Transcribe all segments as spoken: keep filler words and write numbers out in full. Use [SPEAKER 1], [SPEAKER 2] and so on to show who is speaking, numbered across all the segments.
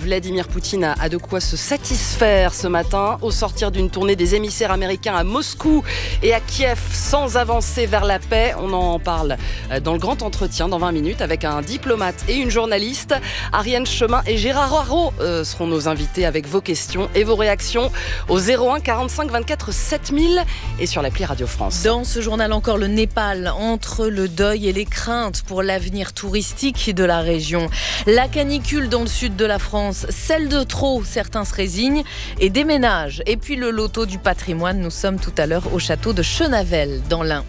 [SPEAKER 1] Vladimir Poutine a de quoi se satisfaire ce matin au sortir d'une tournée des émissaires américains à Moscou et à Kiev sans avancer vers la paix. On en parle dans le grand entretien dans vingt minutes avec un diplomate et une journaliste. Ariane Chemin et Gérard Haro euh, seront nos invités avec vos questions et vos réactions au zéro un quarante-cinq vingt-quatre sept mille et sur l'appli Radio France.
[SPEAKER 2] Dans ce journal encore, le Népal, entre le deuil et les craintes pour l'avenir touristique de la région. La canicule dans le sud de la France, celle de trop, certains se résignent et déménagent. Et puis le loto du patrimoine, nous sommes tout à l'heure au château de Chenavel, dans l'Ain.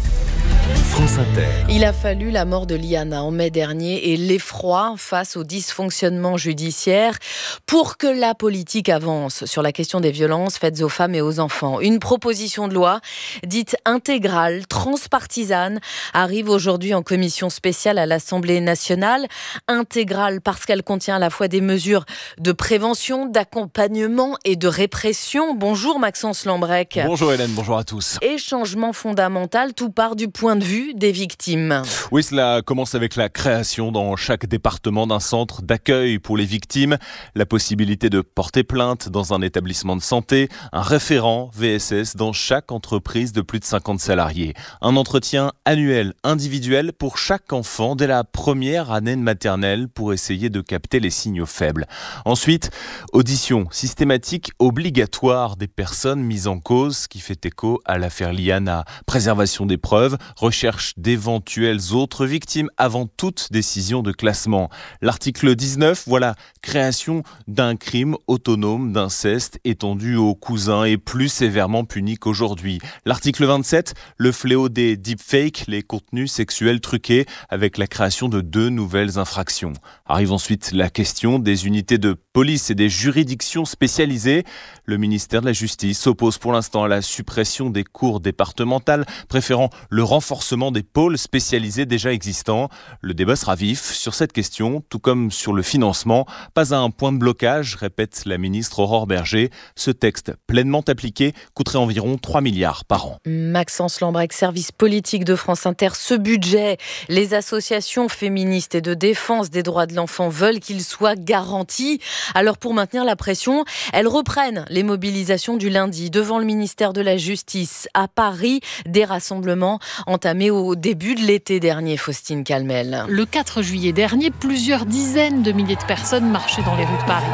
[SPEAKER 3] France Inter.
[SPEAKER 2] Il a fallu la mort de Liana en mai dernier et l'effroi face au dysfonctionnement judiciaire pour que la politique avance sur la question des violences faites aux femmes et aux enfants. Une proposition de loi dite intégrale, transpartisane, arrive aujourd'hui en commission spéciale à l'Assemblée nationale. Intégrale parce qu'elle contient à la fois des mesures de prévention, d'accompagnement et de répression. Bonjour Maxence Lambrec.
[SPEAKER 4] Bonjour Hélène, bonjour à tous.
[SPEAKER 2] Et changement fondamental, tout part du point de vue des victimes.
[SPEAKER 4] Oui, cela commence avec la création dans chaque département d'un centre d'accueil pour les victimes, la possibilité de porter plainte dans un établissement de santé, un référent V S S dans chaque entreprise de plus de cinquante salariés, un entretien annuel individuel pour chaque enfant dès la première année de maternelle pour essayer de capter les signaux faibles. Ensuite, audition systématique obligatoire des personnes mises en cause, qui fait écho à l'affaire Liana, préservation des preuves, recherche d'éventuelles autres victimes avant toute décision de classement. L'article dix-neuf, voilà, création d'un crime autonome d'inceste étendu aux cousins et plus sévèrement puni qu'aujourd'hui. L'article vingt-sept, le fléau des deepfakes, les contenus sexuels truqués, avec la création de deux nouvelles infractions. Arrive ensuite la question des unités de police et des juridictions spécialisées. Le ministère de la Justice s'oppose pour l'instant à la suppression des cours départementales, préférant le renforcement des pôles spécialisés déjà existants. Le débat sera vif sur cette question, tout comme sur le financement. Pas un point de blocage, répète la ministre Aurore Berger. Ce texte pleinement appliqué coûterait environ trois milliards par an.
[SPEAKER 2] Maxence Lambrec, service politique de France Inter. Ce budget, les associations féministes et de défense des droits de l'enfant veulent qu'il soit garanti. Alors pour maintenir la pression, elles reprennent les mobilisations du lundi devant le ministère de la Justice. À Paris, des rassemblements entamés au début de l'été dernier, Faustine Calmel.
[SPEAKER 5] Le quatre juillet dernier, plusieurs dizaines de milliers de personnes marchaient dans les rues de Paris.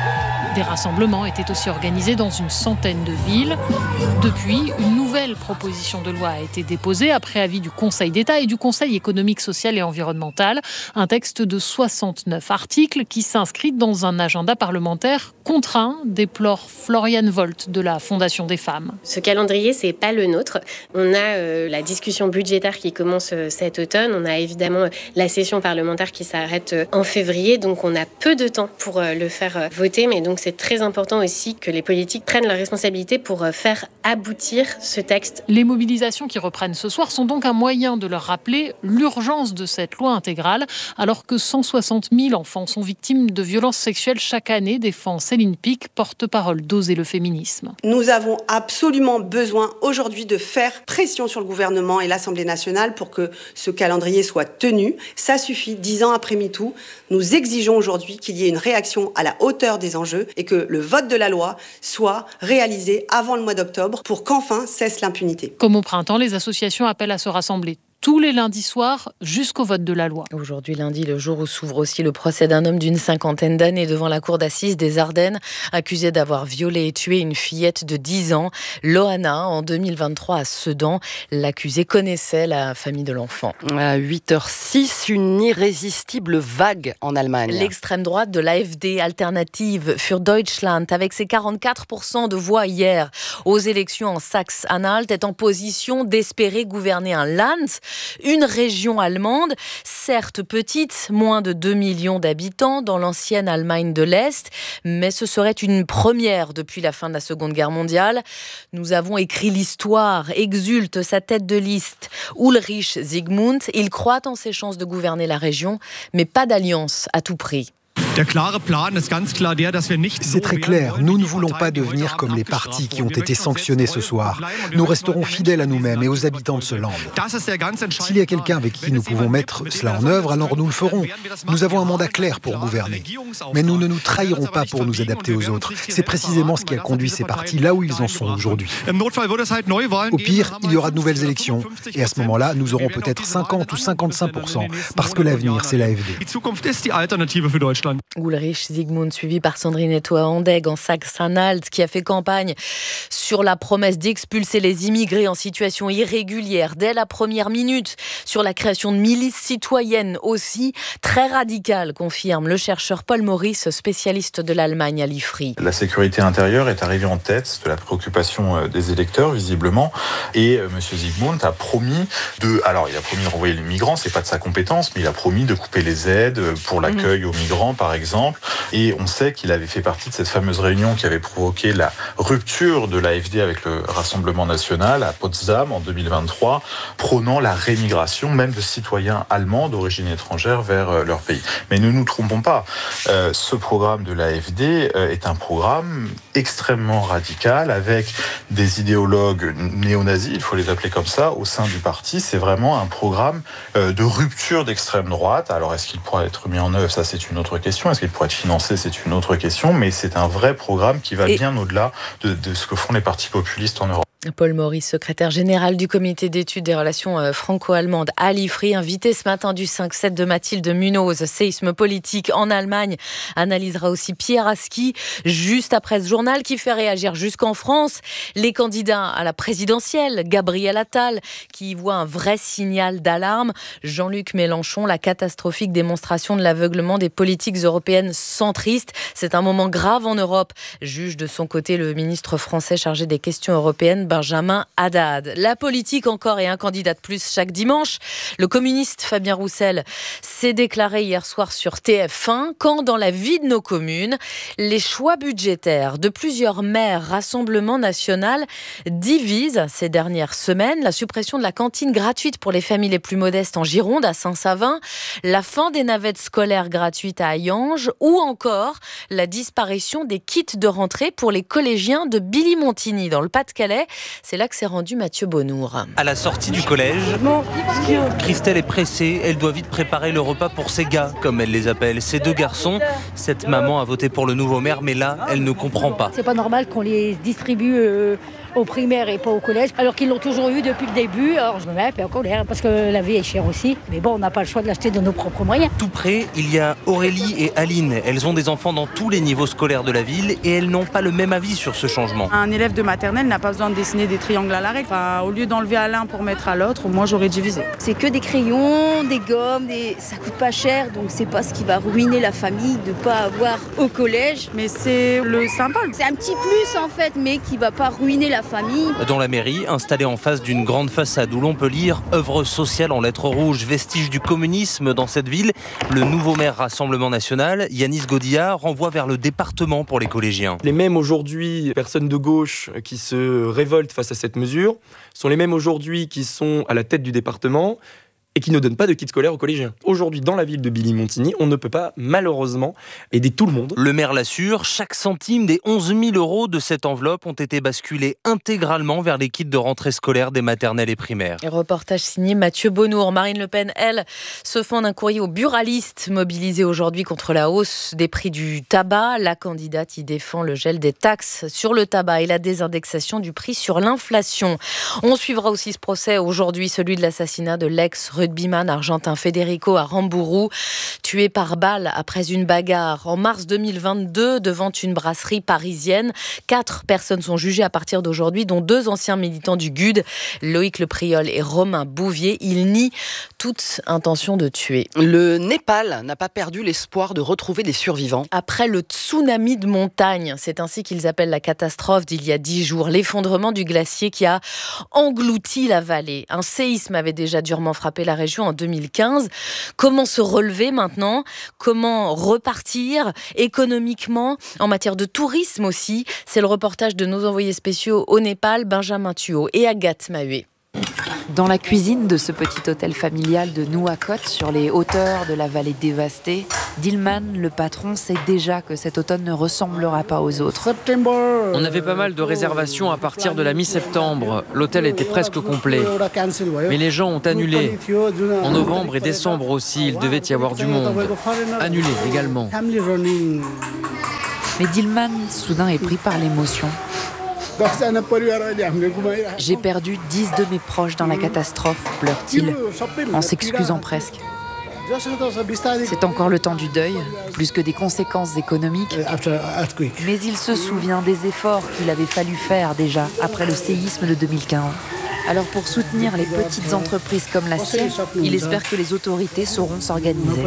[SPEAKER 5] Des rassemblements étaient aussi organisés dans une centaine de villes. Depuis, une nouvelle proposition de loi a été déposée après avis du Conseil d'État et du Conseil économique, social et environnemental. Un texte de soixante-neuf articles qui s'inscrit dans un agenda parlementaire contraint, déplore Floriane Volt de la Fondation des femmes.
[SPEAKER 6] Ce calendrier, c'est pas le nôtre. On a euh, la discussion budgétaire qui commence euh, cet automne. On a évidemment euh, la session parlementaire qui s'arrête euh, en février. Donc on a peu de temps pour euh, le faire euh, voter. Mais donc c'est très important aussi que les politiques prennent leurs responsabilités pour euh, faire aboutir ce texte.
[SPEAKER 5] Les mobilisations qui reprennent ce soir sont donc un moyen de leur rappeler l'urgence de cette loi intégrale, alors que cent soixante mille enfants sont victimes de violences sexuelles chaque année, défend Céline Pic, porte-parole d'Oser le féminisme.
[SPEAKER 7] Nous avons absolument besoin aujourd'hui de faire pression sur le gouvernement et l'Assemblée nationale pour que ce calendrier soit tenu. Ça suffit, dix ans après MeToo. Nous exigeons aujourd'hui qu'il y ait une réaction à la hauteur des enjeux et que le vote de la loi soit réalisé avant le mois d'octobre pour qu'enfin cesse l'impunité.
[SPEAKER 5] Comme au printemps, les associations appellent à se rassembler tous les lundis soirs jusqu'au vote de la loi.
[SPEAKER 2] Aujourd'hui lundi, le jour où s'ouvre aussi le procès d'un homme d'une cinquantaine d'années devant la cour d'assises des Ardennes, accusé d'avoir violé et tué une fillette de dix ans, Loana, en deux mille vingt-trois à Sedan. L'accusé connaissait la famille de l'enfant.
[SPEAKER 1] À huit heures six, une irrésistible vague en Allemagne.
[SPEAKER 2] L'extrême droite de l'A F D, Alternative für Deutschland, avec ses quarante-quatre pour cent de voix hier aux élections en Saxe-Anhalt, est en position d'espérer gouverner un Land, une région allemande, certes petite, moins de deux millions d'habitants dans l'ancienne Allemagne de l'Est, mais ce serait une première depuis la fin de la Seconde Guerre mondiale. Nous avons écrit l'histoire, exulte sa tête de liste, Ulrich Siegmund. Il croit en ses chances de gouverner la région, mais pas d'alliance à tout prix.
[SPEAKER 8] C'est très clair, nous ne voulons pas devenir comme les partis qui ont été sanctionnés ce soir. Nous resterons fidèles à nous-mêmes et aux habitants de ce land. S'il y a quelqu'un avec qui nous pouvons mettre cela en œuvre, alors nous le ferons. Nous avons un mandat clair pour gouverner. Mais nous ne nous trahirons pas pour nous adapter aux autres. C'est précisément ce qui a conduit ces partis là où ils en sont aujourd'hui. Au pire, il y aura de nouvelles élections. Et à ce moment-là, nous aurons peut-être cinquante ou cinquante-cinq pour cent. Parce que l'avenir, c'est l'A F D.
[SPEAKER 2] Ulrich Zygmunt, suivi par Sandrine Etoa-Andegg en Saxe-Anhalt, qui a fait campagne sur la promesse d'expulser les immigrés en situation irrégulière dès la première minute, sur la création de milices citoyennes aussi, très radicales, confirme le chercheur Paul Maurice, spécialiste de l'Allemagne à l'I F R I.
[SPEAKER 9] La sécurité intérieure est arrivée en tête de la préoccupation des électeurs, visiblement, et M. Zygmunt a promis de... Alors, il a promis de renvoyer les migrants, c'est pas de sa compétence, mais il a promis de couper les aides pour l'accueil aux migrants, par exemple. Et on sait qu'il avait fait partie de cette fameuse réunion qui avait provoqué la rupture de l'A F D avec le Rassemblement national à Potsdam en deux mille vingt-trois, prônant la rémigration même de citoyens allemands d'origine étrangère vers leur pays. Mais ne nous trompons pas, euh, ce programme de l'A F D euh, est un programme extrêmement radical avec des idéologues néo-nazis, il faut les appeler comme ça, au sein du parti. C'est vraiment un programme euh, de rupture d'extrême droite. Alors est-ce qu'il pourra être mis en œuvre? Ça, c'est une autre question. Est-ce qu'il pourrait être financé? C'est une autre question. Mais c'est un vrai programme qui va Et... bien au-delà de, de ce que font les partis populistes en Europe.
[SPEAKER 2] Paul Maurice, secrétaire général du comité d'études des relations franco-allemandes à l'I F R I, invité ce matin du cinq sept de Mathilde Munoz, séisme politique en Allemagne, analysera aussi Pierre Aski, juste après ce journal qui fait réagir jusqu'en France les candidats à la présidentielle, Gabriel Attal, qui y voit un vrai signal d'alarme, Jean-Luc Mélenchon, la catastrophique démonstration de l'aveuglement des politiques européennes centristes. C'est un moment grave en Europe, juge de son côté le ministre français chargé des questions européennes, Benjamin Haddad. La politique encore et un candidat de plus chaque dimanche. Le communiste Fabien Roussel s'est déclaré hier soir sur T F un quand dans la vie de nos communes, les choix budgétaires de plusieurs maires Rassemblement national divisent ces dernières semaines. La suppression de la cantine gratuite pour les familles les plus modestes en Gironde, à Saint-Savin, la fin des navettes scolaires gratuites à Hayange ou encore la disparition des kits de rentrée pour les collégiens de Billy-Montigny dans le Pas-de-Calais. C'est là que s'est rendu Mathieu Bonnour.
[SPEAKER 10] À la sortie du collège, Christelle est pressée. Elle doit vite préparer le repas pour ses gars, comme elle les appelle. Ces deux garçons, cette maman a voté pour le nouveau maire, mais là, elle ne comprend pas.
[SPEAKER 11] C'est pas normal qu'on les distribue euh, au primaire et pas au collège, alors qu'ils l'ont toujours eu depuis le début. Alors je me mets un peu en colère, parce que la vie est chère aussi. Mais bon, on n'a pas le choix de l'acheter de nos propres moyens.
[SPEAKER 10] Tout près, il y a Aurélie et Aline. Elles ont des enfants dans tous les niveaux scolaires de la ville et elles n'ont pas le même avis sur ce changement.
[SPEAKER 12] Un élève de maternelle n'a pas besoin de dessiner des triangles à la règle. Enfin, au lieu d'enlever à l'un pour mettre à l'autre, moi j'aurais divisé.
[SPEAKER 13] C'est que des crayons, des gommes, des... ça coûte pas cher, donc c'est pas ce qui va ruiner la famille de pas avoir au collège.
[SPEAKER 12] Mais c'est le symbole.
[SPEAKER 13] C'est un petit plus en fait, mais qui va pas ruiner la famille.
[SPEAKER 10] Dans la mairie, installée en face d'une grande façade où l'on peut lire « œuvre sociale » en lettres rouges, vestige du communisme dans cette ville, le nouveau maire Rassemblement national, Yanis Godillard, renvoie vers le département pour les collégiens.
[SPEAKER 14] Les mêmes aujourd'hui personnes de gauche qui se révoltent face à cette mesure sont les mêmes aujourd'hui qui sont à la tête du département et qui ne donnent pas de kit scolaire aux collégiens. Aujourd'hui, dans la ville de Billy-Montigny, on ne peut pas, malheureusement, aider tout le monde.
[SPEAKER 10] Le maire l'assure, chaque centime des onze mille euros de cette enveloppe ont été basculés intégralement vers les kits de rentrée scolaire des maternelles et primaires.
[SPEAKER 2] Et reportage signé Mathieu Bonnour. Marine Le Pen, elle, se fend d'un courrier aux buralistes mobilisés aujourd'hui contre la hausse des prix du tabac. La candidate y défend le gel des taxes sur le tabac et la désindexation du prix sur l'inflation. On suivra aussi ce procès aujourd'hui, celui de l'assassinat de l'ex rugbyman argentin Federico Aramburu, tué par balle après une bagarre en mars deux mille vingt-deux devant une brasserie parisienne. Quatre personnes sont jugées à partir d'aujourd'hui, dont deux anciens militants du G U D, Loïc Lepriol et Romain Bouvier. Ils nient toute intention de tuer.
[SPEAKER 1] Le Népal n'a pas perdu l'espoir de retrouver les survivants.
[SPEAKER 2] Après le tsunami de montagne, c'est ainsi qu'ils appellent la catastrophe d'il y a dix jours, l'effondrement du glacier qui a englouti la vallée. Un séisme avait déjà durement frappé la région en deux mille quinze. Comment se relever maintenant? Comment repartir économiquement, en matière de tourisme aussi? C'est le reportage de nos envoyés spéciaux au Népal, Benjamin Thuot et Agathe Maheuet.
[SPEAKER 15] Dans la cuisine de ce petit hôtel familial de Nouakchott, sur les hauteurs de la vallée dévastée, Dilman, le patron, sait déjà que cet automne ne ressemblera pas aux autres.
[SPEAKER 16] On avait pas mal de réservations à partir de la mi-septembre. L'hôtel était presque complet. Mais les gens ont annulé. En novembre et décembre aussi, il devait y avoir du monde. Annulé également.
[SPEAKER 15] Mais Dilman, soudain, est pris par l'émotion. J'ai perdu dix de mes proches dans la catastrophe, pleure-t-il, en s'excusant presque. C'est encore le temps du deuil, plus que des conséquences économiques. Mais il se souvient des efforts qu'il avait fallu faire déjà après le séisme de deux mille quinze. Alors pour soutenir les petites entreprises comme la sienne, il espère que les autorités sauront s'organiser.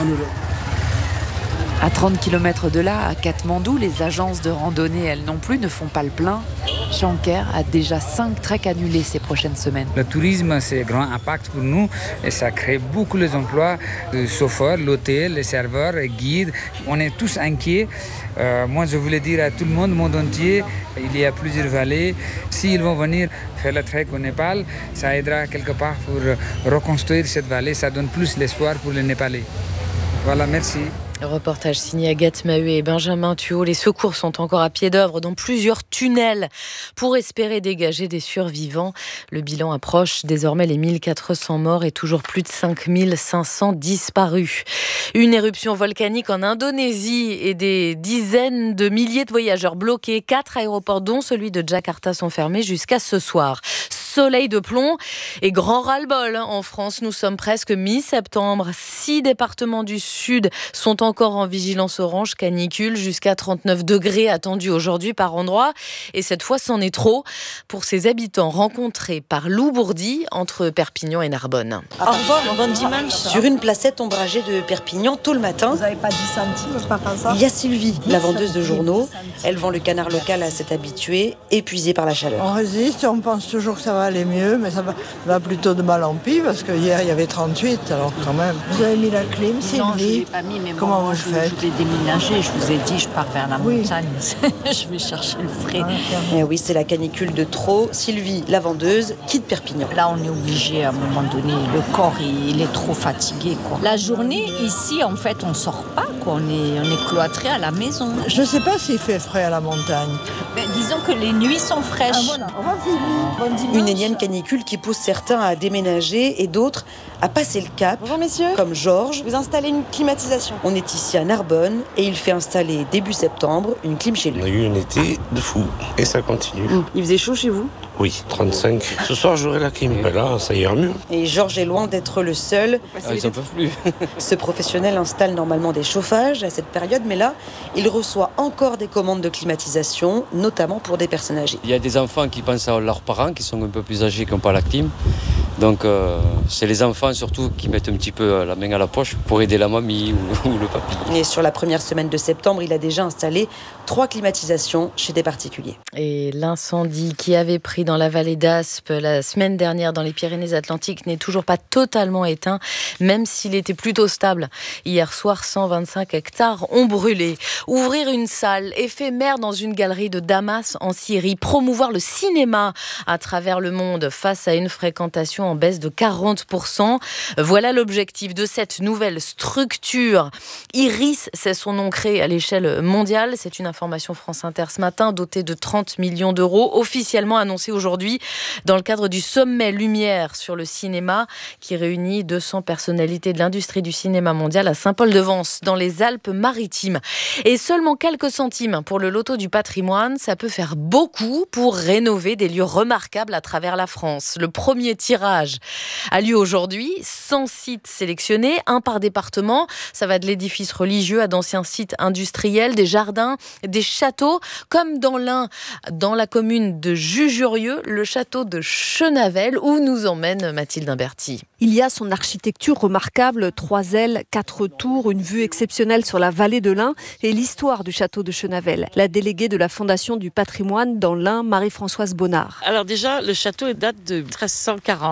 [SPEAKER 15] À trente kilomètres de là, à Katmandou, les agences de randonnée, elles non plus, ne font pas le plein. Shanker a déjà cinq treks annulés ces prochaines semaines.
[SPEAKER 17] Le tourisme, c'est un grand impact pour nous et ça crée beaucoup les emplois. Les chauffeurs, l'hôtel, les serveurs, les guides, on est tous inquiets. Euh, moi, je voulais dire à tout le monde, le monde entier, il y a plusieurs vallées. S'ils vont venir faire le trek au Népal, ça aidera quelque part pour reconstruire cette vallée. Ça donne plus l'espoir pour les Népalais. Voilà, merci.
[SPEAKER 2] Reportage signé Agathe Maheu et Benjamin Thuot. Les secours sont encore à pied d'œuvre dans plusieurs tunnels pour espérer dégager des survivants. Le bilan approche désormais les mille quatre cents morts et toujours plus de cinq mille cinq cents disparus. Une éruption volcanique en Indonésie et des dizaines de milliers de voyageurs bloqués. Quatre aéroports, dont celui de Jakarta, sont fermés jusqu'à ce soir. Soleil de plomb et grand ras-le-bol. En France, nous sommes presque mi-septembre. Six départements du sud sont encore en vigilance orange canicule, jusqu'à trente-neuf degrés attendus aujourd'hui par endroit. Et cette fois, c'en est trop pour ces habitants rencontrés par Lou Bourdi entre Perpignan et Narbonne.
[SPEAKER 18] Au revoir, bon dimanche. Sur une placette ombragée de Perpignan, tôt le matin,
[SPEAKER 19] vous n'avez pas dix centimes par hasard?
[SPEAKER 18] Il y a Sylvie, la vendeuse de journaux. Elle vend le canard local à cet habitué, épuisé par la chaleur.
[SPEAKER 19] On résiste, on pense toujours que ça va aller mieux, mais ça va, va plutôt de mal en pire, parce que hier il y avait trente-huit, alors quand même. Vous avez mis la clim, Sylvie?
[SPEAKER 20] Non, je ne l'ai pas mis, mais
[SPEAKER 19] comment
[SPEAKER 20] moi,
[SPEAKER 19] vous
[SPEAKER 20] je,
[SPEAKER 19] faites?
[SPEAKER 20] je vais déménager, je vous ai dit, je pars vers la oui. montagne, je vais chercher le frais.
[SPEAKER 18] Ah, et oui, c'est la canicule de trop. Sylvie, la vendeuse, quitte Perpignan.
[SPEAKER 20] Là, on est obligé à un moment donné, le corps il est trop fatigué, quoi. La journée, ici, en fait, on ne sort pas, quoi. On est, on est cloîtré à la maison.
[SPEAKER 19] Je ne sais pas s'il fait frais à la montagne.
[SPEAKER 20] Mais disons que les nuits sont fraîches. Ah, voilà. Au revoir,
[SPEAKER 18] Sylvie. Une énième canicule qui pousse certains à déménager et d'autres à passer le cap.
[SPEAKER 21] Bonjour messieurs.
[SPEAKER 18] Comme Georges.
[SPEAKER 21] Vous installez une climatisation.
[SPEAKER 18] On est ici à Narbonne et il fait installer début septembre une clim chez lui.
[SPEAKER 22] On a eu un été de fou et ça continue.
[SPEAKER 21] Mmh. Il faisait chaud chez vous?
[SPEAKER 22] Oui, trente-cinq. Ce soir j'aurai la clim. Mais là, ça ira mieux.
[SPEAKER 18] Et Georges est loin d'être le seul.
[SPEAKER 22] Ah, ils n'en peuvent plus.
[SPEAKER 18] Ce professionnel installe normalement des chauffages à cette période, mais là, il reçoit encore des commandes de climatisation, notamment pour des personnes âgées.
[SPEAKER 23] Il y a des enfants qui pensent à leurs parents, qui sont un peu plus âgés, qui n'ont pas la clim. Donc euh, c'est les enfants surtout qui mettent un petit peu la main à la poche pour aider la mamie ou, ou le papy.
[SPEAKER 18] Et sur la première semaine de septembre, il a déjà installé trois climatisations chez des particuliers.
[SPEAKER 2] Et l'incendie qui avait pris dans la vallée d'Aspe la semaine dernière dans les Pyrénées-Atlantiques n'est toujours pas totalement éteint, même s'il était plutôt stable. Hier soir, cent vingt-cinq hectares ont brûlé. Ouvrir une salle éphémère dans une galerie de Damas en Syrie, promouvoir le cinéma à travers le monde face à une fréquentation en baisse de quarante pour cent. Voilà l'objectif de cette nouvelle structure. Iris, c'est son nom créé à l'échelle mondiale. C'est une information France Inter ce matin, dotée de trente millions d'euros, officiellement annoncée aujourd'hui dans le cadre du sommet Lumière sur le cinéma, qui réunit deux cents personnalités de l'industrie du cinéma mondial à Saint-Paul-de-Vence, dans les Alpes-Maritimes. Et seulement quelques centimes pour le loto du patrimoine, ça peut faire beaucoup pour rénover des lieux remarquables à travers la France. Le premier tirage a lieu aujourd'hui, cent sites sélectionnés, un par département. Ça va de l'édifice religieux à d'anciens sites industriels, des jardins, des châteaux, comme dans l'un, dans la commune de Jujurieux, le château de Chenavel, où nous emmène Mathilde Imberti.
[SPEAKER 24] Il y a son architecture remarquable, trois ailes, quatre tours, une vue exceptionnelle sur la vallée de l'Ain et l'histoire du château de Chenavel. La déléguée de la Fondation du patrimoine dans l'Ain, Marie-Françoise Bonnard.
[SPEAKER 25] Alors déjà, le château date de treize cent quarante.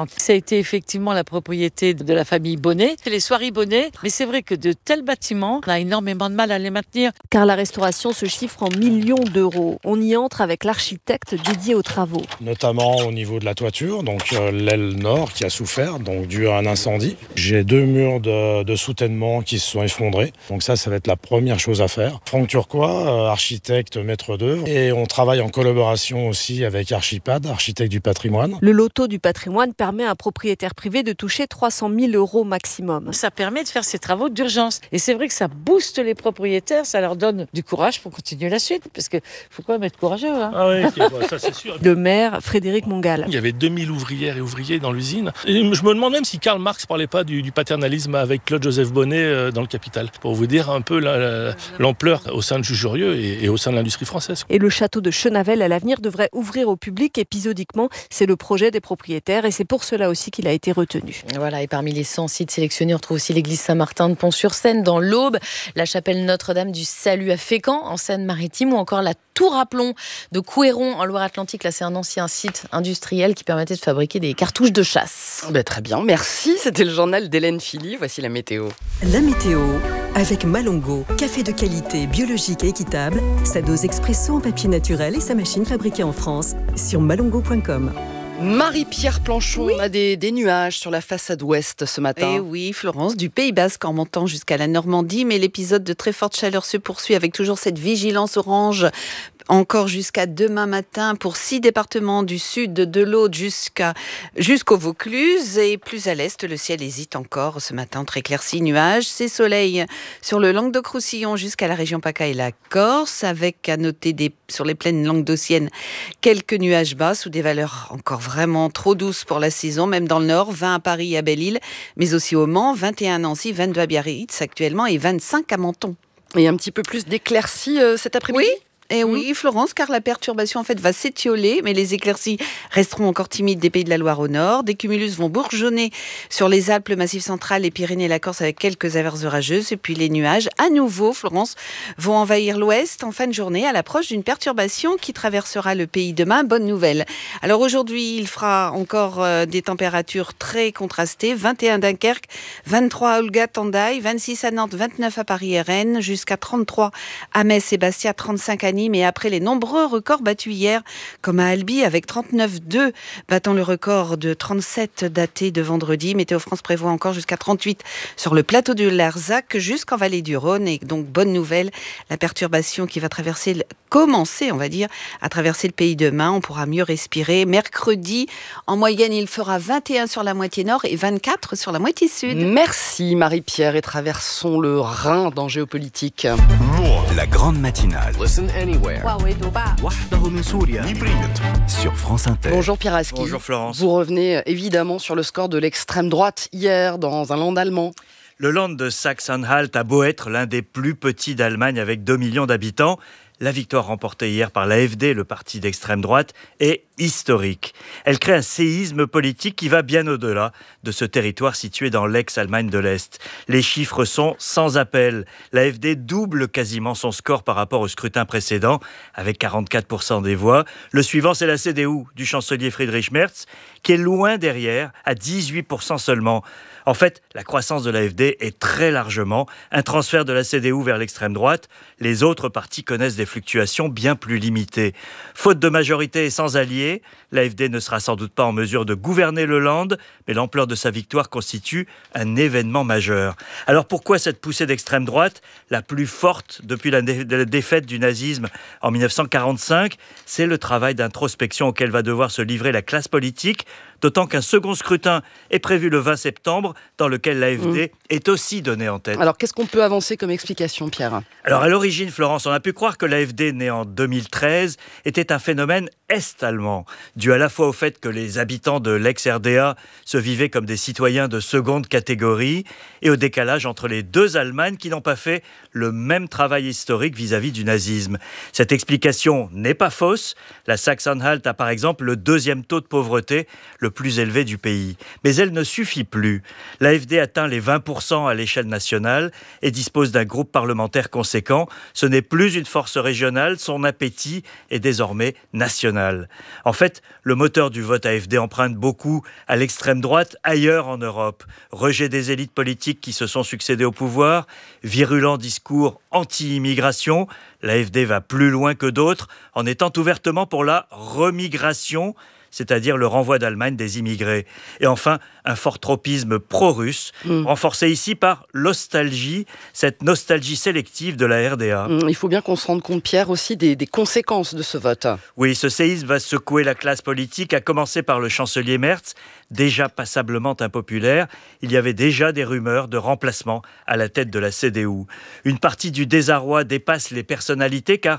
[SPEAKER 3] Ça a été effectivement la propriété de la famille Bonnet, c'est les soieries Bonnet, mais c'est vrai que de tels bâtiments, on a énormément de mal à les maintenir.
[SPEAKER 24] Car la restauration se chiffre en millions d'euros. On y entre avec l'architecte dédié aux travaux.
[SPEAKER 4] Notamment au niveau de la toiture, donc euh, l'aile nord qui a souffert, donc dû à un incendie. J'ai deux murs de, de soutènement qui se sont effondrés, donc ça, ça va être la première chose à faire. Franck Turquois, euh, architecte, maître d'œuvre, et on travaille en collaboration aussi avec Archipad, architecte du patrimoine.
[SPEAKER 24] Le loto du patrimoine permet à un propriétaire privé de toucher trois cent mille euros maximum.
[SPEAKER 3] Ça permet de faire ces travaux d'urgence. Et c'est vrai que ça booste les propriétaires, ça leur donne du courage pour continuer la suite, parce qu'il faut quand même être courageux. Hein.
[SPEAKER 6] Ah oui, okay, bah, ça c'est sûr.
[SPEAKER 24] Le maire, Frédéric Mongal.
[SPEAKER 6] Il y avait deux mille ouvrières et ouvriers dans l'usine. Et je me demande même si Karl Marx ne parlait pas du, du paternalisme avec Claude-Joseph Bonnet euh, dans le Capital, pour vous dire un peu la, la, l'ampleur au sein de Jujurieux et, et au sein de l'industrie française.
[SPEAKER 24] Et le château de Chenavel, à l'avenir, devrait ouvrir au public épisodiquement. C'est le projet des propriétaires et c'est pour cela aussi qu'il a été retenu.
[SPEAKER 2] Voilà, et parmi les cent sites sélectionnés, on retrouve aussi l'église Saint-Martin de Pont-sur-Seine dans l'Aube, la chapelle Notre-Dame du Salut à Fécamp en Seine-Maritime ou encore la tour à plomb de Couéron en Loire-Atlantique. Là, c'est un ancien site industriel qui permettait de fabriquer des cartouches de chasse.
[SPEAKER 1] Ben, très bien, merci. C'était le journal d'Hélène Philly. Voici la météo.
[SPEAKER 7] La météo avec Malongo. Café de qualité, biologique et équitable. Sa dose expresso en papier naturel et sa machine fabriquée en France sur malongo point com.
[SPEAKER 1] Marie-Pierre Planchon, oui. On a des, des nuages sur la façade ouest ce matin.
[SPEAKER 25] Et oui, Florence, du Pays Basque en montant jusqu'à la Normandie, mais l'épisode de très forte chaleur se poursuit avec toujours cette vigilance orange. Encore jusqu'à demain matin pour six départements du sud de l'Aude jusqu'à, jusqu'au Vaucluse. Et plus à l'est, le ciel hésite encore ce matin entre éclaircies, nuages. C'est soleil sur le Languedoc-Roussillon jusqu'à la région PACA et la Corse, avec à noter des, sur les plaines languedociennes quelques nuages bas sous des valeurs encore vraiment trop douces pour la saison, même dans le nord, vingt à Paris et à Belle-Île, mais aussi au Mans, vingt et un à Nancy, vingt-deux à Biarritz actuellement et vingt-cinq à Menton.
[SPEAKER 1] Et un petit peu plus d'éclaircies euh, cet après-midi ?
[SPEAKER 25] Oui. Et oui, Florence, car la perturbation en fait va s'étioler, mais les éclaircies resteront encore timides des Pays de la Loire au nord. Des cumulus vont bourgeonner sur les Alpes, le Massif central, les Pyrénées et la Corse avec quelques averses orageuses. Et puis les nuages, à nouveau, Florence, vont envahir l'ouest en fin de journée à l'approche d'une perturbation qui traversera le pays demain. Bonne nouvelle. Alors aujourd'hui, il fera encore euh, des températures très contrastées. vingt et un à Dunkerque, vingt-trois à Olga-Tendai, vingt-six à Nantes, vingt-neuf à Paris et Rennes, jusqu'à trente-trois à Metz et Bastia, trente-cinq à Nice. Mais après les nombreux records battus hier, comme à Albi avec trente-neuf virgule deux, battant le record de trente-sept daté de vendredi. Météo France prévoit encore jusqu'à trente-huit sur le plateau du Larzac jusqu'en vallée du Rhône. Et donc, bonne nouvelle, la perturbation qui va traverser, commencer, on va dire, à traverser le pays demain. On pourra mieux respirer. Mercredi, en moyenne, il fera vingt et un sur la moitié nord et vingt-quatre sur la moitié sud.
[SPEAKER 1] Merci Marie-Pierre et traversons le Rhin dans Géopolitique.
[SPEAKER 26] La grande matinale. Sur France Inter.
[SPEAKER 1] Bonjour Pierre Aski.
[SPEAKER 10] Bonjour Florence.
[SPEAKER 1] Vous revenez évidemment sur le score de l'extrême droite hier dans un land allemand.
[SPEAKER 10] Le land de Saxe-Anhalt a beau être l'un des plus petits d'Allemagne avec deux millions d'habitants. La victoire remportée hier par l'A F D, le parti d'extrême droite, est historique. Elle crée un séisme politique qui va bien au-delà de ce territoire situé dans l'ex-Allemagne de l'Est. Les chiffres sont sans appel. L'A F D double quasiment son score par rapport au scrutin précédent, avec quarante-quatre pour cent des voix. Le suivant, c'est la C D U du chancelier Friedrich Merz, qui est loin derrière, à dix-huit pour cent seulement. En fait, la croissance de l'A F D est très largement un transfert de la C D U vers l'extrême droite. Les autres partis connaissent des fluctuations bien plus limitées. Faute de majorité et sans alliés, l'A F D ne sera sans doute pas en mesure de gouverner le Land, mais l'ampleur de sa victoire constitue un événement majeur. Alors pourquoi cette poussée d'extrême droite, la plus forte depuis la, dé- la défaite du nazisme en dix-neuf cent quarante-cinq ? C'est le travail d'introspection auquel va devoir se livrer la classe politique, d'autant qu'un second scrutin est prévu le vingt septembre, dans lequel l'A F D mmh. est aussi donné en tête.
[SPEAKER 1] Alors, qu'est-ce qu'on peut avancer comme explication, Pierre ?
[SPEAKER 10] Alors, à l'origine, Florence, on a pu croire que l'A F D, né en deux mille treize, était un phénomène est-allemand, dû à la fois au fait que les habitants de l'ex-R D A se vivaient comme des citoyens de seconde catégorie, et au décalage entre les deux Allemagnes qui n'ont pas fait le même travail historique vis-à-vis du nazisme. Cette explication n'est pas fausse. La Saxe-Anhalt a par exemple le deuxième taux de pauvreté le
[SPEAKER 5] le plus élevé du pays. Mais elle ne suffit plus. L'A F D atteint les vingt pour cent à l'échelle nationale et dispose d'un groupe parlementaire conséquent. Ce n'est plus une force régionale, son appétit est désormais national. En fait, le moteur du vote A F D emprunte beaucoup à l'extrême droite ailleurs en Europe. Rejet des élites politiques qui se sont succédées au pouvoir, virulent discours anti-immigration. L'A F D va plus loin que d'autres en étant ouvertement pour la remigration, c'est-à-dire le renvoi d'Allemagne des immigrés. Et enfin, un fort tropisme pro-russe, mmh. renforcé ici par l'ostalgie, cette nostalgie sélective de la R D A.
[SPEAKER 1] Mmh, il faut bien qu'on se rende compte, Pierre, aussi des, des conséquences de ce vote.
[SPEAKER 5] Oui, ce séisme va secouer la classe politique, à commencer par le chancelier Merz, déjà passablement impopulaire. Il y avait déjà des rumeurs de remplacement à la tête de la C D U. Une partie du désarroi dépasse les personnalités, car